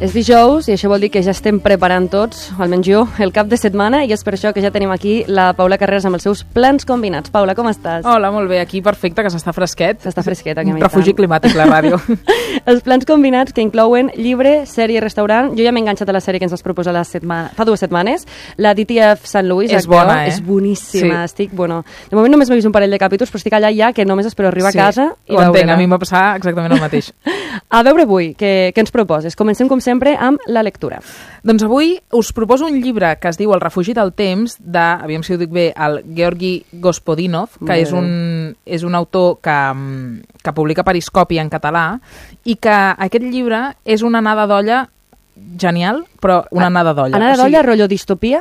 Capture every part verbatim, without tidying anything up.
És dijous i això vol dir que ja estem preparant tots, almenys jo, el cap de setmana, i és per això que ja tenim aquí la Paula Carreras amb els seus plans combinats. Paula, com estàs? Hola, molt bé, aquí perfecte, que s'està fresquet. S'està fresquet aquí a mi. Refugi climàtic, la ràdio. Els plans combinats que inclouen llibre, sèrie i restaurant. Jo ja m'he enganxat a la sèrie que ens vas proposar la setmana, fa dues setmanes, la D T F Saint Louis. És bona, eh? És boníssima, sí. Estic, bueno, de moment només m'he vist un parell de capítols, però estic allà ja que només espero arribar sí. a casa i ho veure-la. Entenc, a mi em va passar exactament el mateix. A veure avui, què, què ens proposes? Comencem com sempre amb la lectura. Doncs avui us proposo un llibre que es diu El refugi del temps, de, aviam si ho dic bé, el Georgi Gospodinov, que bé. és un, és un autor que, que publica Periscopi en català, i que aquest llibre és una anada d'olla genial, però una anada d'olla. Anada d'olla, o sigui, rotllo distopia?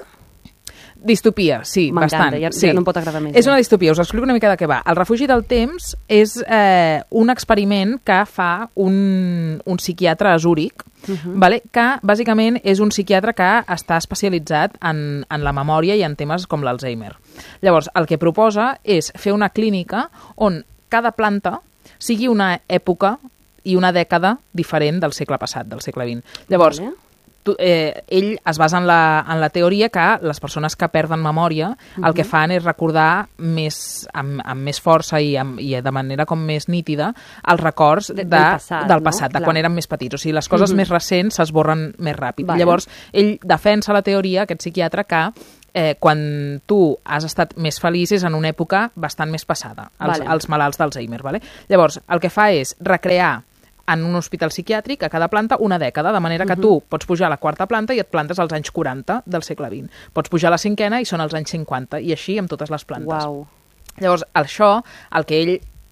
Distopia, sí, bastant. Ja, sí. ja no em pot agradar més. És una distopia, us explico una mica de què va. El refugi del temps és eh, un experiment que fa un, un psiquiatre a Zúrich, uh-huh. vale? Que bàsicament és un psiquiatre que està especialitzat en, en la memòria i en temes com l'Alzheimer. Llavors, el que proposa és fer una clínica on cada planta sigui una època i una dècada diferent del segle passat, del segle vint. Llavors, vale. Tu, eh, ell es basa en la, en la teoria que les persones que perden memòria uh-huh. el que fan és recordar més, amb, amb més força i, amb, i de manera com més nítida els records de, de, del passat, del passat no? de Clar. Quan eren més petits. O sigui, les coses uh-huh. més recents s'esborren més ràpid. Vale. Llavors, ell defensa la teoria, aquest psiquiatre, que eh, quan tu has estat més feliç és en una època bastant més passada, els, vale. els malalts d'Alzheimer. Vale? Llavors, el que fa és recrear en un hospital psiquiàtric, a cada planta, una dècada, de manera que uh-huh. tu pots pujar a la quarta planta i et plantes als anys quaranta del segle vint. Pots pujar a la cinquena i són els anys cinquanta, i així amb totes les plantes. Uau. Llavors, això, el que ell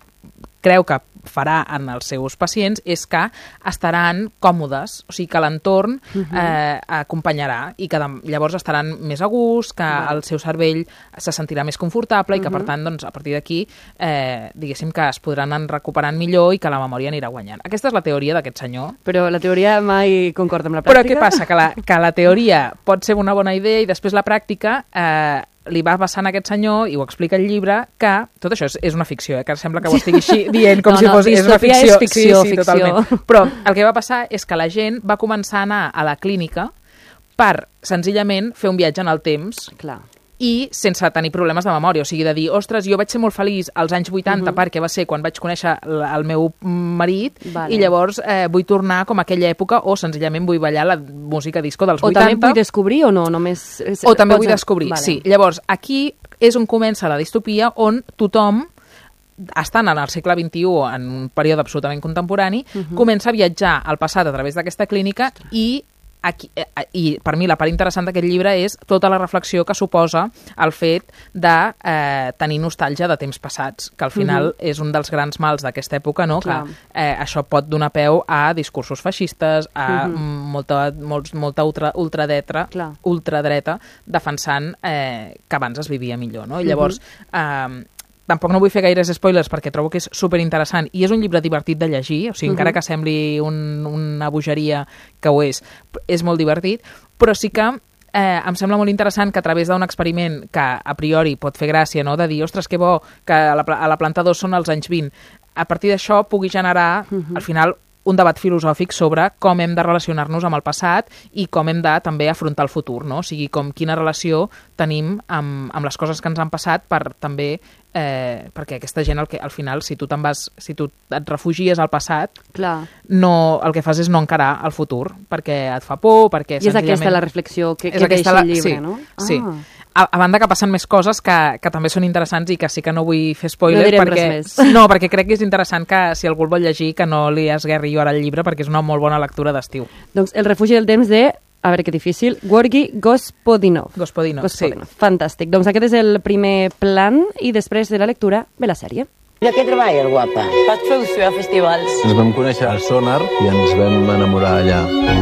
creu que farà en els seus pacients és que estaran còmodes, o sigui que l'entorn uh-huh. eh, acompanyarà i que de, llavors estaran més a gust, que uh-huh. el seu cervell se sentirà més confortable uh-huh. i que per tant doncs, a partir d'aquí eh, diguéssim que es podran anar recuperant millor i que la memòria anirà guanyant. Aquesta és la teoria d'aquest senyor. Però la teoria mai concorda amb la pràctica. Però què passa? Que la, que la teoria pot ser una bona idea i després la pràctica eh, li va passant a aquest senyor, i ho explica el llibre, que tot això és, és una ficció, eh? Que sembla que ho estigui així dient com no, si fos... No, és una ficció, és ficció, sí, sí, ficció. Totalment. Però el que va passar és que la gent va començar a anar a la clínica per, senzillament, fer un viatge en el temps. Clar. I sense tenir problemes de memòria, o sigui, de dir, ostres, jo vaig ser molt feliç als anys vuitanta uh-huh. perquè va ser quan vaig conèixer el meu marit vale. I llavors eh, vull tornar com a aquella època o senzillament vull ballar la música disco dels o vuitanta. O també vull descobrir o no? Només... O també vull descobrir, vale. Sí. Llavors, aquí és on comença la distopia, on tothom, estant en el segle vint-i-u, en un període absolutament contemporani, uh-huh. comença a viatjar al passat a través d'aquesta clínica i Aquí, eh, i per mi la part interessant d'aquest llibre és tota la reflexió que suposa el fet de eh, tenir nostàlgia de temps passats, que al final uh-huh. és un dels grans mals d'aquesta època, no? Que eh, això pot donar peu a discursos feixistes, a uh-huh. molta, molts, molta ultra, ultradreta, ultradreta defensant eh, que abans es vivia millor. No? I llavors... Uh-huh. Eh, Tampoc no vull fer gaires spoilers perquè trobo que és superinteressant i és un llibre divertit de llegir, o sigui, uh-huh. encara que sembli un, una bogeria, que ho és, és molt divertit, però sí que eh, em sembla molt interessant que a través d'un experiment que a priori pot fer gràcia, no? De dir, ostres, que bo, que a la, a la planta dos són els anys vint, a partir d'això pugui generar, uh-huh. al final, un debat filosòfic sobre com hem de relacionar-nos amb el passat i com hem de també afrontar el futur, no? O sigui, com quina relació tenim amb, amb les coses que ens han passat per també... Eh, perquè aquesta gent, al, que, al final, si tu te'n vas, si tu et refugies al passat, clar. No, el que fas és no encarar el futur, perquè et fa por, perquè I és aquesta la reflexió que, que deixa el llibre, sí, no? Ah. Sí. A, a banda que passen més coses que, que també són interessants i que sí que no vull fer spoilers, no perquè, més. No, perquè crec que és interessant que si algú el vol llegir que no li esguerri jo ara el llibre perquè és una molt bona lectura d'estiu. Doncs El refugi del temps de... A veure, que difícil. Georgi Gospodinov. Gospodinov, Gospodinov. Sí. Fantàstic. Doncs aquest és el primer plan i després de la lectura ve la sèrie. De què treballes, guapa? Faig producció a festivals. Ens vam conèixer al Sonar i ens vam enamorar allà.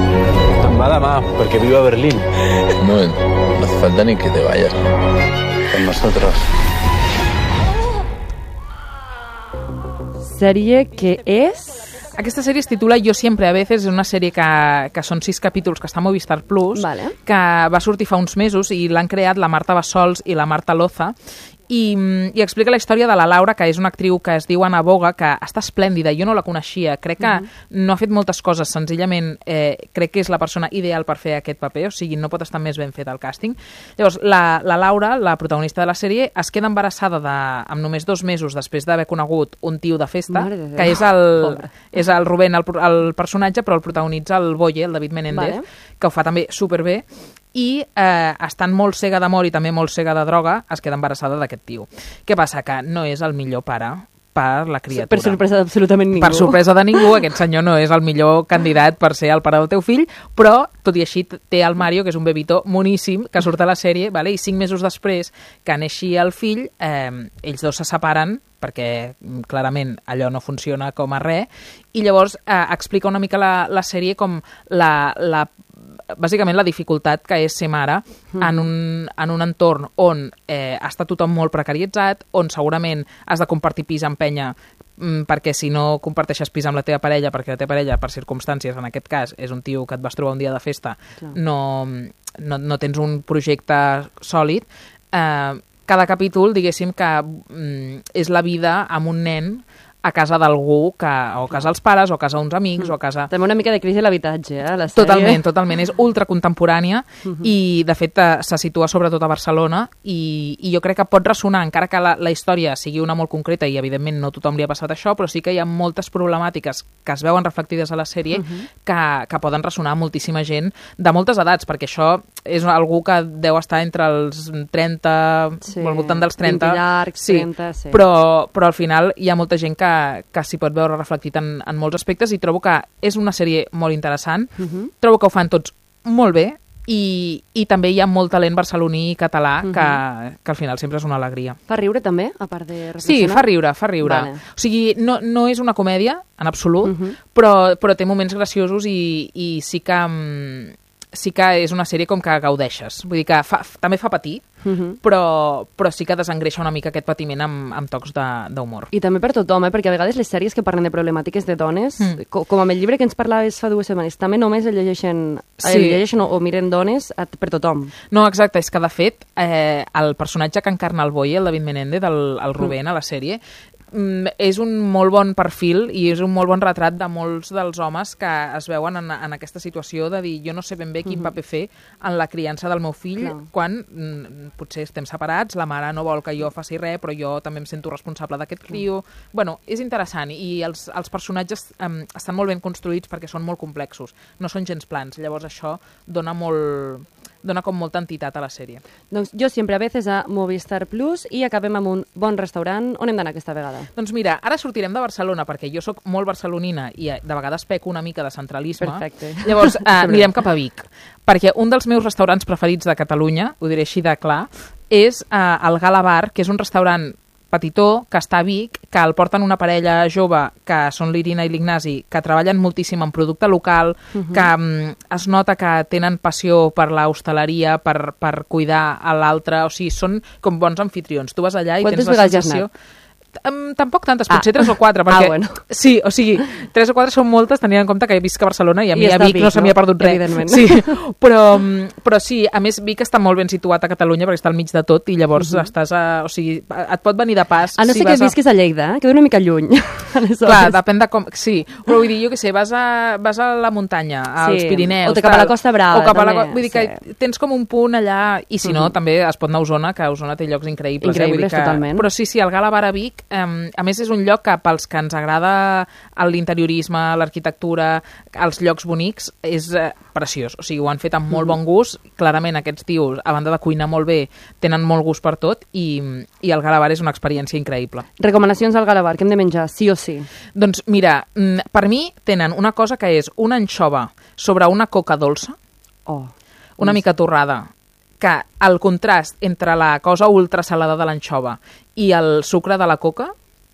Se'n va demà, perquè viu a Berlín. Un moment, no hace falta ni que te vayas. Con nosotros. Sèrie que és... Aquesta sèrie es titula Yo siempre a veces, és una sèrie que, que són sis capítols que està a Movistar Plus, vale. Que va sortir fa uns mesos i l'han creat la Marta Bassols i la Marta Loza, i, i explica la història de la Laura, que és una actriu que es diu Anna Boga, que està esplèndida, jo no la coneixia, crec que uh-huh. no ha fet moltes coses, senzillament eh, crec que és la persona ideal per fer aquest paper, o sigui, no pot estar més ben fet el càsting. Llavors, la, la Laura, la protagonista de la sèrie, es queda embarassada de, amb només dos mesos després d'haver conegut un tio de festa, de que és el, és el Rubén, el, el personatge, però el protagonitza el Boye, el David Menéndez, vale. que ho fa també superbé, i eh, estant molt cega d'amor i també molt cega de droga, es queda embarassada d'aquest tio. Què passa? Que no és el millor pare per la criatura. Per sorpresa d'absolutament ningú. Per sorpresa de ningú, aquest senyor no és el millor candidat per ser el pare del teu fill, però, tot i així, té el Mario, que és un bebito moníssim, que surt a la sèrie, vale? I cinc mesos després que neixi el fill, eh, ells dos se separen, perquè clarament allò no funciona com a res, i llavors eh, explica una mica la, la sèrie com la, la bàsicament la dificultat que és ser mare mm. en, un, en un entorn on eh, està tothom molt precaritzat, on segurament has de compartir pis amb penya mm, perquè si no comparteixes pis amb la teva parella, perquè la teva parella, per circumstàncies, en aquest cas, és un tio que et vas trobar un dia de festa, no, no, no tens un projecte sòlid, eh, cada capítol, diguéssim, que mm, és la vida amb un nen a casa d'algú, que, o a casa dels pares, o a casa d'uns amics, o a casa... També una mica de crisi a l'habitatge, eh, la sèrie. Totalment, totalment. És ultracontemporània uh-huh. i, de fet, se situa sobretot a Barcelona i, i jo crec que pot ressonar, encara que la, la història sigui una molt concreta i, evidentment, no tothom li ha passat això, però sí que hi ha moltes problemàtiques que es veuen reflectides a la sèrie uh-huh. que, que poden ressonar a moltíssima gent de moltes edats, perquè això és algú que deu estar entre els trenta, sí, al voltant dels trenta. vint llargs, sí, trenta, sí. Però, però al final hi ha molta gent que que s'hi pot veure reflectit en, en molts aspectes i trobo que és una sèrie molt interessant, uh-huh. trobo que ho fan tots molt bé i, i també hi ha molt talent barceloní i català uh-huh. que, que al final sempre és una alegria. Fa riure també, a part de reflexionar? Sí, fa riure, fa riure. Vale. O sigui, no, no és una comèdia, en absolut, uh-huh. però, però té moments graciosos i, i sí que... Um, sí que és una sèrie com que gaudeixes. Vull dir que fa, també fa patir, uh-huh. però, però sí que desengreixa una mica aquest patiment amb, amb tocs d'humor. I també per tothom, eh? Perquè a vegades les sèries que parlen de problemàtiques de dones, mm. com, com amb el llibre que ens parlaves fa dues setmanes, també només el llegeixen, sí. el llegeixen o, o miren dones per tothom. No, exacte, és que de fet eh, el personatge que encarna el Boye, el David Menéndez, el, el Rubén mm. a la sèrie, és un molt bon perfil i és un molt bon retrat de molts dels homes que es veuen en, en aquesta situació de dir jo no sé ben bé quin paper fer en la criança del meu fill no. quan mm, potser estem separats, la mare no vol que jo faci res però jo també em sento responsable d'aquest criu. Mm. Bueno, és interessant i els, els personatges um, estan molt ben construïts perquè són molt complexos, no són gens plans, llavors això dona molt... dona com molta entitat a la sèrie. Doncs jo sempre a veces a Movistar Plus i acabem amb un bon restaurant. On hem d'anar aquesta vegada? Doncs mira, ara sortirem de Barcelona perquè jo sóc molt barcelonina i de vegades peco una mica de centralisme. Perfecte. Llavors eh, anirem cap a Vic, perquè un dels meus restaurants preferits de Catalunya, ho diré així de clar, és eh, el Gala Bar, que és un restaurant petitó, que està a Vic, que el porten una parella jove, que són l'Irina i l'Ignasi, que treballen moltíssim en producte local, uh-huh. que um, es nota que tenen passió per l'hostaleria, per, per cuidar a l'altre, o sigui, són com bons anfitrions. Tu vas allà i Quantes tens la sensació... Quantes vegades has anat? Um, tampoc tantes, potser ah. tres o quatre, perquè... Ah, bueno. Sí, o sigui, tres o quatre són moltes, tenint en compte que he visc a Barcelona i a mi I a Vic no se m'hi ha perdut res. Sí, però, però sí, a més Vic està molt ben situat a Catalunya perquè està al mig de tot i llavors uh-huh. estàs a... O sigui, et pot venir de pas... A no si sé que visquis a Lleida, eh? Queda una mica lluny. Clar, depèn de com... Sí, però vull dir, jo què sé, vas a, vas a la muntanya, als sí. Pirineus... O cap a la Costa Brava, o cap a la, també. Vull dir que sí. tens com un punt allà, i si no, uh-huh. també es pot anar a Osona, que a Osona té llocs increïbles. Increïbles, eh? Vull dir que... totalment. Però sí, sí, el Gala Bar a Vic, eh, a més és un lloc que pels que ens agrada l'interiorisme, l'arquitectura, els llocs bonics, és eh, preciós. O sigui, ho han fet amb molt bon gust. Clarament aquests tios, a banda de cuinar molt bé, tenen molt gust per tot i, i el Gala Bar és una experiència increïble. Recomanacions al Gala Bar, que hem de menjar, sí o sí? Doncs mira, per mi tenen una cosa que és una anxova sobre una coca dolça, oh, una mica torrada, que el contrast entre la cosa ultrasalada de l'anxova i el sucre de la coca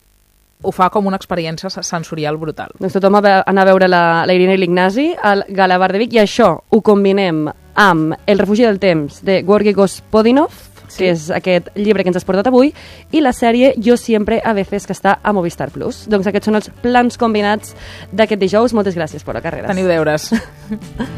ho fa com una experiència sensorial brutal. Doncs tothom a anar a veure la, la Irina i l'Ignasi al Gala Bar de Vic i això ho combinem amb El refugi del temps de Georgi Gospodinov, sí. que és aquest llibre que ens has portat avui, i la sèrie Jo siempre a veces, que està a Movistar Plus. Doncs aquests són els plans combinats d'aquest dijous. Moltes gràcies, Paula Carreras. Teniu deures.